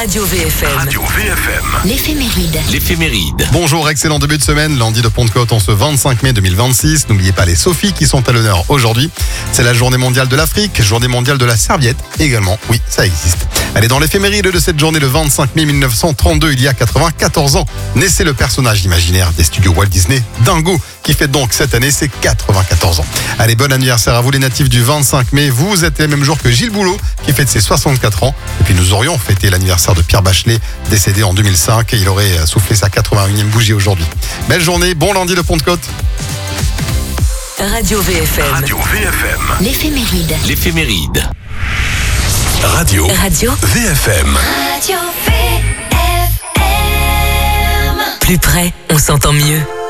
Radio VFM. Radio VFM. L'éphéméride. Bonjour, excellent début de semaine, lundi de Pentecôte en ce 25 mai 2026. N'oubliez pas les Sophies qui sont à l'honneur aujourd'hui. C'est la journée mondiale de l'Afrique, journée mondiale de la serviette également. Oui, ça existe. Allez, dans l'éphéméride de cette journée, le 25 mai 1932, il y a 94 ans, naissait le personnage imaginaire des studios Walt Disney, Dingo, qui fête donc cette année ses 94 ans. Allez, bon anniversaire à vous les natifs du 25 mai. Vous êtes les mêmes jours que Gilles Boulot, qui fête ses 64 ans. Et puis nous aurions fêté l'anniversaire de Pierre Bachelet, décédé en 2005. Et il aurait soufflé sa 81e bougie aujourd'hui. Belle journée, bon lundi de Pentecôte. Radio VFM. Radio VFM. L'éphéméride. Radio VFM. Plus près, on s'entend mieux.